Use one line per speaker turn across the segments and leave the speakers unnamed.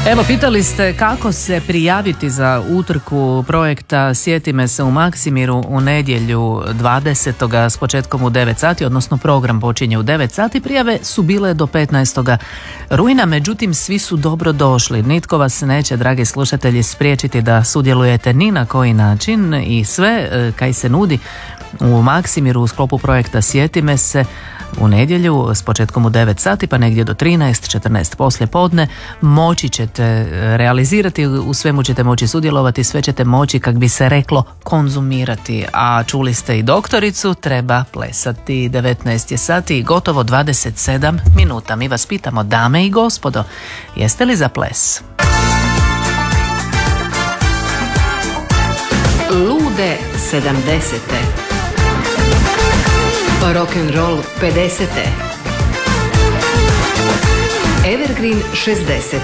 Evo, pitali ste kako se prijaviti za utrku projekta Sjeti me se u Maksimiru u nedjelju 20. s početkom u 9 sati, odnosno program počinje u 9 sati. Prijave su bile do 15. rujna, međutim svi su dobro došli. Nitko vas neće, dragi slušatelji, spriječiti da sudjelujete ni na koji način i sve kaj se nudi u Maksimiru u sklopu projekta Sjeti me se u nedjelju s početkom u 9 sati pa negdje do 13-14 poslije podne moći ćete realizirati, u svemu ćete moći sudjelovati, sve ćete moći, kak bi se reklo, konzumirati. A čuli ste i doktoricu, treba plesati. 19 je sati i gotovo 27 minuta. Mi vas pitamo, dame i gospodo, jeste li za ples?
Lude 70. Rock'n'roll 50. Evergreen 60.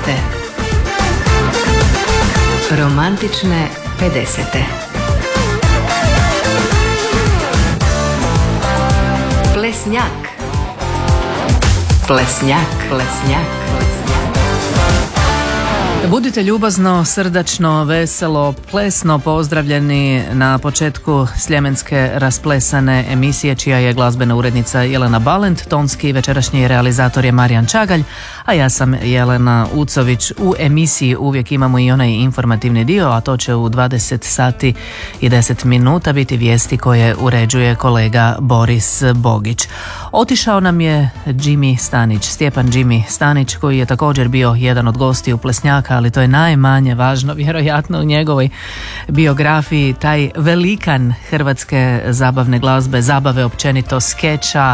Romantične 50. Plesnjak. Plesnjak. Plesnjak.
Budite ljubazno, srdačno, veselo, plesno pozdravljeni na početku sljemenske rasplesane emisije, čija je glazbena urednica Jelena Balent, tonski večerašnji realizator je Marijan Čagalj, a ja sam Jelena Ucović. U emisiji uvijek imamo i onaj informativni dio, a to će u 20 sati i 10 minuta biti vijesti koje uređuje kolega Boris Bogić. Otišao nam je Jimmy Stanić, Stjepan Jimmy Stanić, koji je također bio jedan od gostiju Plesnjaka, ali to je najmanje važno vjerojatno u njegovoj biografiji, taj velikan hrvatske zabavne glazbe, zabave općenito, skeča,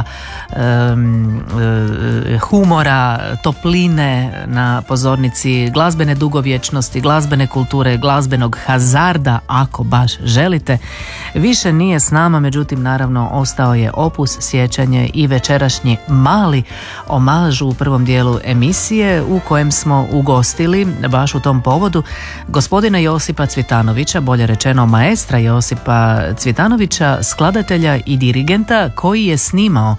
humora, topline na pozornici, glazbene dugovječnosti, glazbene kulture, glazbenog hazarda, ako baš želite. Više nije s nama, međutim naravno ostao je opus, sjećanje i večerašnji mali omaž u prvom dijelu emisije u kojem smo ugostili baš u tom povodu gospodina Josipa Cvitanovića, bolje rečeno maestra Josipa Cvitanovića, skladatelja i dirigenta, koji je snimao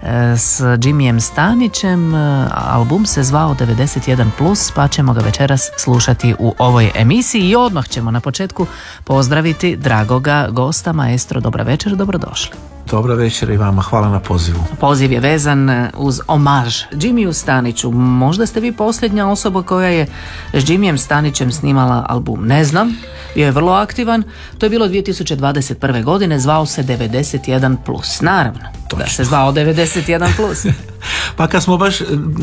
s Jimmyjem Stanićem. Album se zvao 91+, pa ćemo ga večeras slušati u ovoj emisiji i odmah ćemo na početku pozdraviti dragoga gosta. Maestro, dobra večer, dobrodošli.
Dobra večer i vama, hvala na pozivu.
Poziv je vezan uz omaž Jimmyu Staniću. Možda ste vi posljednja osoba koja je s Jimmyjem Stanićem snimala album. Ne znam, bio je vrlo aktivan. To je bilo 2021. godine, zvao se 91+. Naravno, točno. Da se zvao 91+.
Pa kad smo baš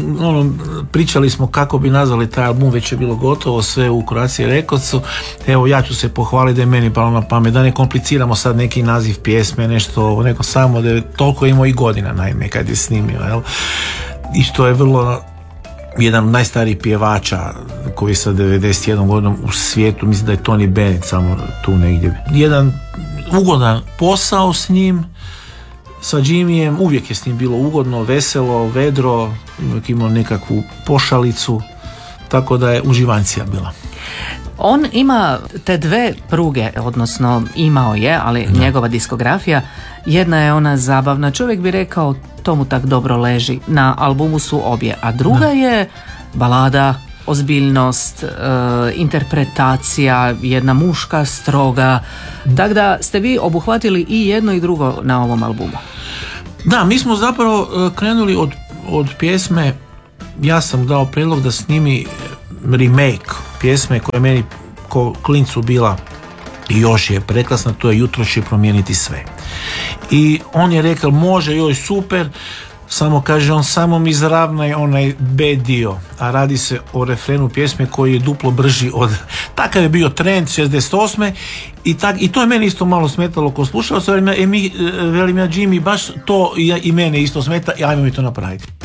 pričali smo kako bi nazvali taj album, već je bilo gotovo sve u Croatia Recordsu. Evo, ja ću se pohvaliti da je meni palo na pamet, da ne kompliciramo sad neki naziv pjesme, nešto, neko samo da je toliko imao i godina naime kad je snimio, jel? I što je vrlo jedan od najstarijih pjevača koji je sa 91 godinom u svijetu, mislim da je Tony Bennett samo tu negdje. Jedan ugodan posao s njim, sa Jimmyjem, uvijek je s njim bilo ugodno, veselo, vedro, uvijek imao nekakvu pošalicu, tako da je uživancija bila.
On ima te dve pruge, odnosno imao je, ali njegova diskografija, jedna je ona zabavna, čovjek bi rekao to mu tak dobro leži, na albumu su obje, a druga je balada, ozbiljnost, interpretacija, jedna muška, stroga, tako da ste vi obuhvatili i jedno i drugo na ovom albumu.
Da, mi smo zapravo krenuli od pjesme, ja sam dao prijedlog da snimi remake pjesme koja je meni ko klincu bila i još je prekrasna, to je Jutro će promijeniti sve. I on je rekao, može, joj, super, samo kaže on, samo mi izravnaj onaj B dio, a radi se o refrenu pjesme koji je duplo brži od, takav je bio trend 68. I to je meni isto malo smetalo ko slušao, velim ja, Jimmy, baš to i mene isto smeta i ajmo mi to napraviti.